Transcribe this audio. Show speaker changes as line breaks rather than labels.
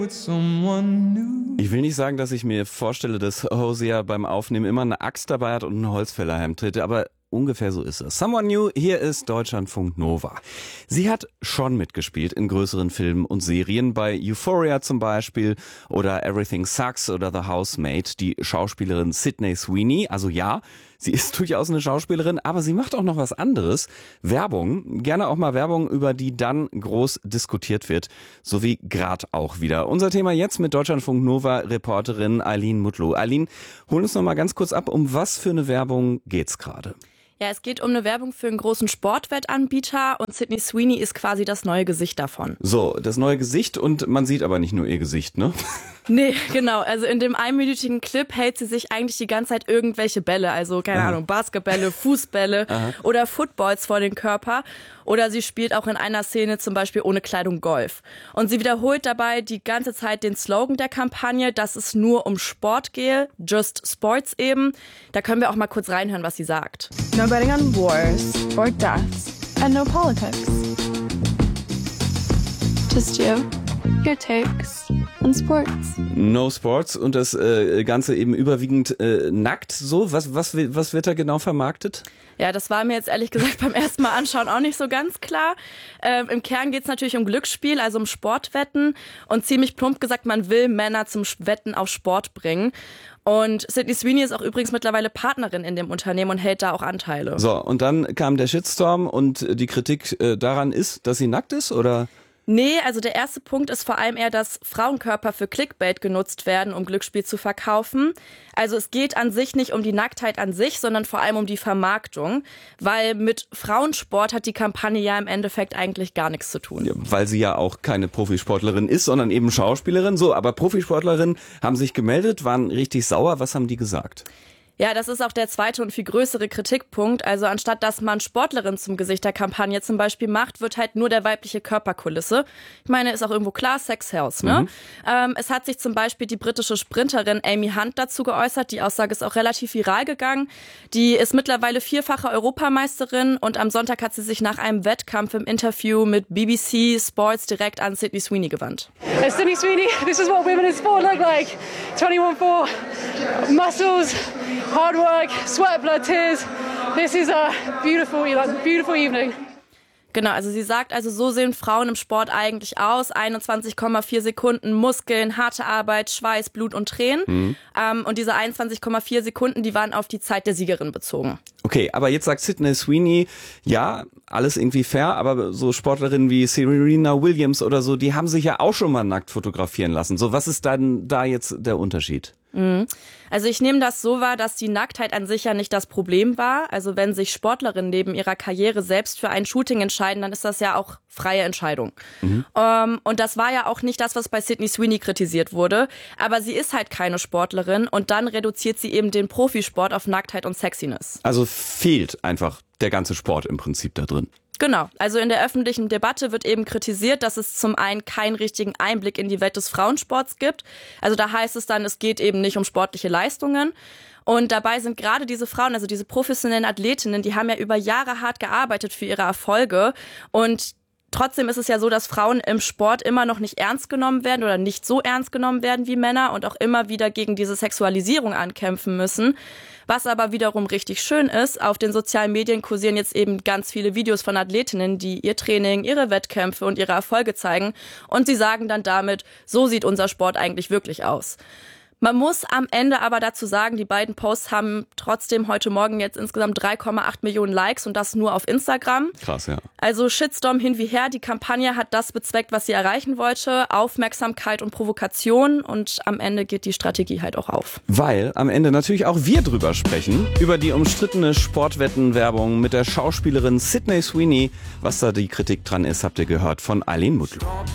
Ich will nicht sagen, dass ich mir vorstelle, dass Hosea beim Aufnehmen immer eine Axt dabei hat und einen Holzfäller heimtritt, aber ungefähr so ist es. Someone New, hier ist Deutschlandfunk Nova. Sie hat schon mitgespielt in größeren Filmen und Serien, bei Euphoria zum Beispiel oder Everything Sucks oder The Housemaid. Die Schauspielerin Sydney Sweeney, also ja, sie ist durchaus eine Schauspielerin, aber sie macht auch noch was anderes. Werbung, gerne auch mal Werbung, über die dann groß diskutiert wird, so wie grad auch wieder. Unser Thema jetzt mit Deutschlandfunk Nova Reporterin Eileen Mutlu. Eileen, hol uns noch mal ganz kurz ab, um was für eine Werbung geht's gerade?
Ja, es geht um eine Werbung für einen großen Sportwettanbieter und Sydney Sweeney ist quasi das neue Gesicht davon.
So, das neue Gesicht und man sieht aber nicht nur ihr Gesicht, ne?
Nee, genau. Also in dem einminütigen Clip hält sie sich eigentlich die ganze Zeit irgendwelche Bälle, also keine Ahnung, Basketbälle, Fußbälle oder Footballs vor den Körper. Oder sie spielt auch in einer Szene zum Beispiel ohne Kleidung Golf. Und sie wiederholt dabei die ganze Zeit den Slogan der Kampagne, dass es nur um Sport gehe, just sports eben. Da können wir auch mal kurz reinhören, was sie sagt.
No betting on wars or deaths and no politics. Just you, your takes on sports.
No Sports und das Ganze eben überwiegend nackt so. Was wird da genau vermarktet?
Ja, das war mir jetzt ehrlich gesagt beim ersten Mal anschauen auch nicht so ganz klar. Im Kern geht es natürlich um Glücksspiel, also um Sportwetten. Und ziemlich plump gesagt, man will Männer zum Wetten auf Sport bringen. Und Sydney Sweeney ist auch übrigens mittlerweile Partnerin in dem Unternehmen und hält da auch Anteile.
So, und dann kam der Shitstorm und die Kritik daran ist, dass sie nackt ist, oder?
Nee, also der erste Punkt ist vor allem eher, dass Frauenkörper für Clickbait genutzt werden, um Glücksspiel zu verkaufen. Also es geht an sich nicht um die Nacktheit an sich, sondern vor allem um die Vermarktung, weil mit Frauensport hat die Kampagne ja im Endeffekt eigentlich gar nichts zu tun.
Ja, weil sie ja auch keine Profisportlerin ist, sondern eben Schauspielerin. So, aber Profisportlerinnen haben sich gemeldet, waren richtig sauer. Was haben die gesagt?
Ja, das ist auch der zweite und viel größere Kritikpunkt. Also anstatt dass man Sportlerin zum Gesicht der Kampagne zum Beispiel macht, wird halt nur der weibliche Körperkulisse. Ich meine, ist auch irgendwo klar, Sex sells, ne? Es hat sich zum Beispiel die britische Sprinterin Amy Hunt dazu geäußert. Die Aussage ist auch relativ viral gegangen. Die ist mittlerweile 4-fache Europameisterin und am Sonntag hat sie sich nach einem Wettkampf im Interview mit BBC Sports direkt an Sydney Sweeney gewandt.
Sydney Sweeney, this is what women in sport look like. 21-4, muscles, hard work, sweat, blood, tears. This is a beautiful evening.
Genau, also sie sagt, also so sehen Frauen im Sport eigentlich aus. 21,4 Sekunden Muskeln, harte Arbeit, Schweiß, Blut und Tränen. Und diese 21,4 Sekunden, die waren auf die Zeit der Siegerin bezogen.
Okay, aber jetzt sagt Sydney Sweeney, ja, alles irgendwie fair, aber so Sportlerinnen wie Serena Williams oder so, die haben sich ja auch schon mal nackt fotografieren lassen. So, was ist dann da jetzt der Unterschied?
Also ich nehme das so wahr, dass die Nacktheit an sich ja nicht das Problem war. Also wenn sich Sportlerinnen neben ihrer Karriere selbst für ein Shooting entscheiden, dann ist das ja auch freie Entscheidung. Und das war ja auch nicht das, was bei Sydney Sweeney kritisiert wurde. Aber sie ist halt keine Sportlerin und dann reduziert sie eben den Profisport auf Nacktheit und Sexiness.
Also fehlt einfach der ganze Sport im Prinzip da drin.
Genau, also in der öffentlichen Debatte wird eben kritisiert, dass es zum einen keinen richtigen Einblick in die Welt des Frauensports gibt. Also da heißt es dann, es geht eben nicht um sportliche Leistungen. Und dabei sind gerade diese Frauen, also diese professionellen Athletinnen, die haben ja über Jahre hart gearbeitet für ihre Erfolge. Und trotzdem ist es ja so, dass Frauen im Sport immer noch nicht ernst genommen werden oder nicht so ernst genommen werden wie Männer und auch immer wieder gegen diese Sexualisierung ankämpfen müssen. Was aber wiederum richtig schön ist, auf den sozialen Medien kursieren jetzt eben ganz viele Videos von Athletinnen, die ihr Training, ihre Wettkämpfe und ihre Erfolge zeigen. Und sie sagen dann damit, so sieht unser Sport eigentlich wirklich aus. Man muss am Ende aber dazu sagen, die beiden Posts haben trotzdem heute Morgen jetzt insgesamt 3,8 Millionen Likes und das nur auf Instagram.
Krass, ja.
Also Shitstorm hin wie her, die Kampagne hat das bezweckt, was sie erreichen wollte, Aufmerksamkeit und Provokation und am Ende geht die Strategie halt auch auf.
Weil am Ende natürlich auch wir drüber sprechen, über die umstrittene Sportwettenwerbung mit der Schauspielerin Sydney Sweeney. Was da die Kritik dran ist, habt ihr gehört von Eileen Mutlu.